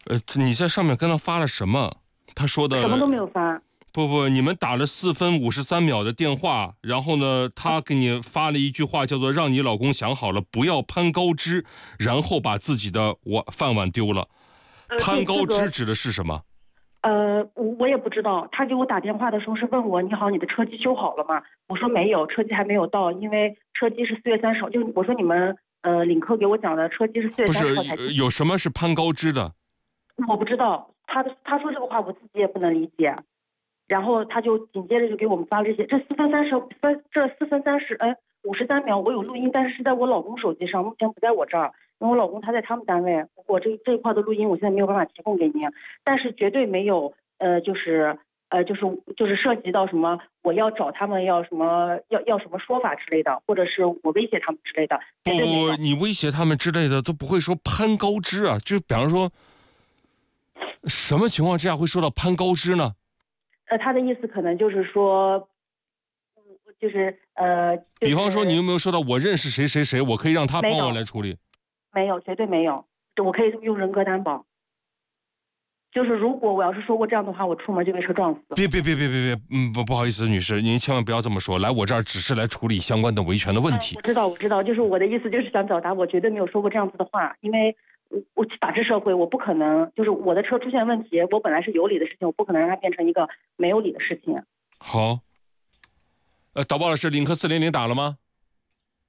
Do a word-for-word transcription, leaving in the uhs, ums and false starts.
呃，你在上面跟他发了什么？他说的什么都没有发。 不不，你们打了四分五十三秒的电话，然后呢，他给你发了一句话，叫做“让你老公想好了，不要攀高枝”，然后把自己的碗饭碗丢了。 呃， 攀对，这个高枝指的是什么？ 呃，我我也不知道。他给我打电话的时候是问我：“你好，你的车机修好了吗？”我说没有，车机还没有到，因为车机是四月三十号。就我说你们呃领克给我讲的车机是四月不是三十号才进。 有什么是攀高枝的？ 我不知道，他的他说这个话我自己也不能理解。然后他就紧接着就给我们发了这些，这四分三十分，这四分三十哎五十三秒，我有录音，但是是在我老公手机上，目前不在我这儿，因为我老公他在他们单位，我这这一块的录音我现在没有办法提供给您，但是绝对没有呃就是呃就是就是涉及到什么我要找他们要什么要要什么说法之类的，或者是我威胁他们之类的，绝对没有。 不，你威胁他们之类的都不会说攀高枝啊，就比方说，什么情况之下会说到攀高枝呢？ 呃，他的意思可能就是说，嗯，就是呃，就是、 比方说，你有没有说到我认识谁谁谁，我可以让他帮我来处理？ 没有，绝对没有，我可以用人格担保。就是如果我要是说过这样的话，我出门就被车撞死。 别别别别别别，嗯，不不好意思，女士，您千万不要这么说。来我这儿只是来处理相关的维权的问题。 嗯、我知道，我知道，就是我的意思就是想表达，我绝对没有说过这样子的话，因为我我法治社会，我不可能就是我的车出现问题，我本来是有理的事情，我不可能让它变成一个没有理的事情。 好，呃，导报老师，领克四零零打了吗？